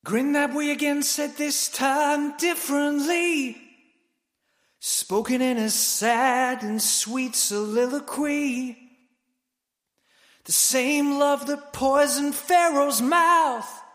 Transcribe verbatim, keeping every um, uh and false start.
Grin that way again, said this time differently, spoken in a sad and sweet soliloquy. The same love that poisoned Pharaoh's mouth